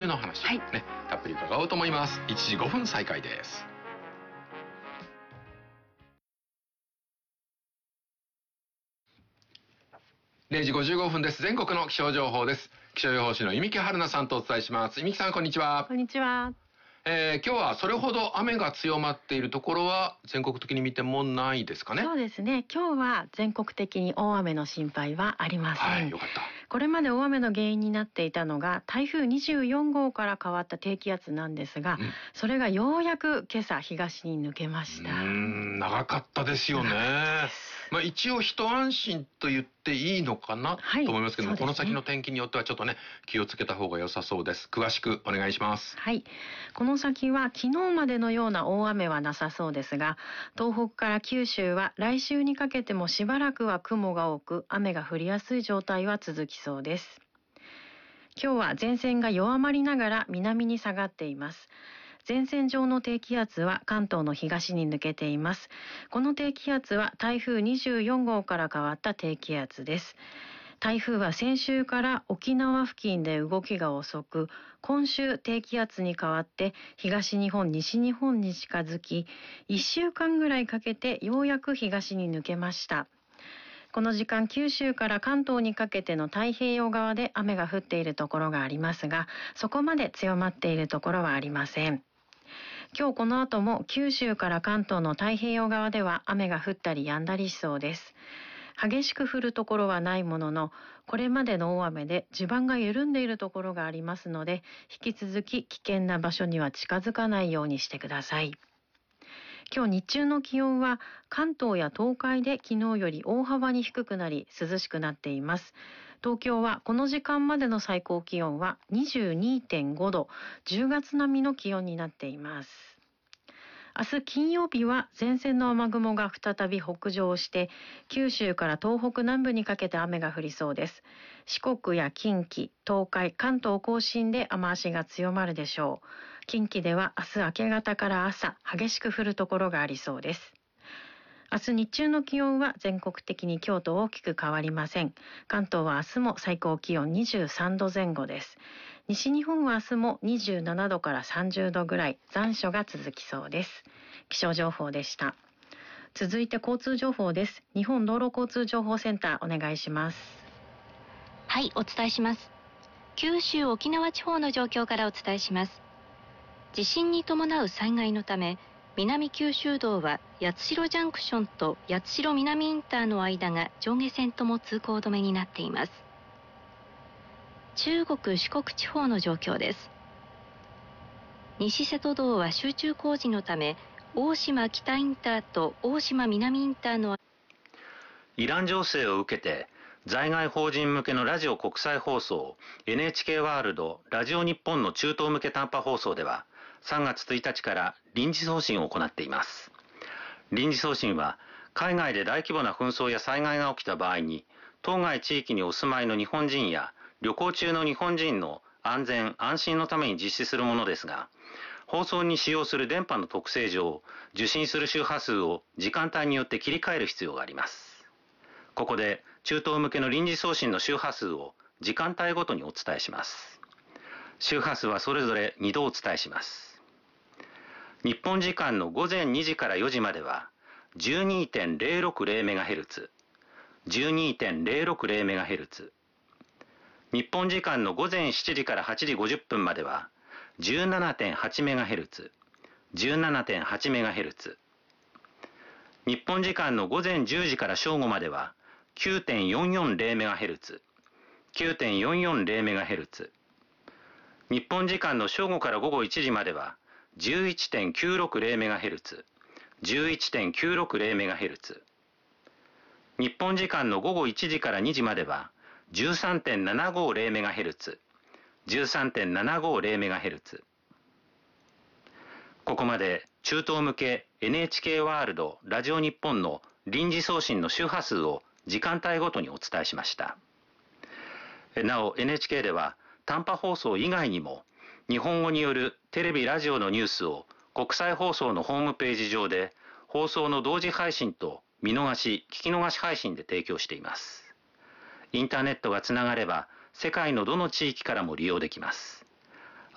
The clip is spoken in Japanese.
の話をね、たっぷり伺おうと思います。1時5分再開です。0時55分です。全国の気象情報です。気象予報士の弓木春菜さんとお伝えします。弓木さん、こんにちは。 こんにちは。 今日はそれほど雨が強まっているところは全国的に見てもないですかね。 そうですね。今日は全国的に大雨の心配はありません。 はい、よかった。 これまで大雨の原因になっていたのが台風24号から変わった低気圧なんですが、それがようやく今朝東に抜けました。 長かったですよね。一応一安心と言っていいのかなと思いますけども、この先の天気によってはちょっとね、気をつけた方が良さそうです。詳しくお願いします。 はい。この先は昨日までのような大雨はなさそうですが、東北から九州は来週にかけてもしばらくは雲が多く、雨が降りやすい状態は続きそうです。今日は前線が弱まりながら南に下がっています。前線上の低気圧は関東の東に抜けています。この低気圧は台風24号から変わった低気圧です。台風は先週から沖縄付近で動きが遅く、今週低気圧に変わって東日本、西日本に近づき、1週間ぐらいかけてようやく東に抜けました。この時間、九州から関東にかけての太平洋側で雨が降っているところがありますが、そこまで強まっているところはありません。今日この後も九州から関東の太平洋側では雨が降ったり止んだりしそうです。激しく降るところはないものの、これまでの大雨で地盤が緩んでいるところがありますので、引き続き危険な場所には近づかないようにしてください。今日日中の気温は関東や東海で昨日より大幅に低くなり涼しくなっています。東京はこの時間までの最高気温は 22.5 度、10月並みの気温になっています。明日金曜日は前線の雨雲が再び北上して九州から東北南部にかけて雨が降りそうです。四国や近畿、東海、関東甲信で雨足が強まるでしょう。近畿では明日明け方から朝激しく降るところがありそうです。明日日中の気温は全国的に今日と大きく変わりません。関東は明日も最高気温23度前後です。西日本は明日も27度から30度ぐらい、残暑が続きそうです。気象情報でした。続いて交通情報です。日本道路交通情報センターお願いします。 はい、お伝えします。九州沖縄地方の状況からお伝えします。地震に伴う災害のため、南九州道は八代ジャンクションと八代南インターの間が上下線とも通行止めになっています。中国四国地方の状況です。西瀬戸道は集中工事のため大島北インターと大島南インターのイラン情勢を受けて在外邦人向けのラジオ国際放送 NHK ワールドラジオ日本の中東向け短波放送では3月1日から臨時送信を行っています。臨時送信は海外で大規模な紛争や災害が起きた場合に当該地域にお住まいの日本人や旅行中の日本人の安全安心のために実施するものですが、放送に使用する電波の特性上、受信する周波数を時間帯によって切り替える必要があります。ここで中東向けの臨時送信の周波数を時間帯ごとにお伝えします。周波数はそれぞれ2度お伝えします。日本時間の午前2時から4時までは 12.060MHz、12.060MHz。日本時間の午前7時から8時50分までは 17.8MHz、17.8MHz。日本時間の午前10時から正午までは 9.440MHz、9.440MHz。日本時間の正午から午後1時までは 11.960MHz、11.960MHz。日本時間の午後1時から2時までは 13.750MHz、13.750MHz。ここまで中東向け NHK ワールドラジオ日本の臨時送信の周波数を時間帯ごとにお伝えしました。なお NHK では短波放送以外にも日本語によるテレビラジオのニュースを国際放送のホームページ上で放送の同時配信と見逃し、聞き逃し配信で提供しています。インターネットがつながれば世界のどの地域からも利用できます。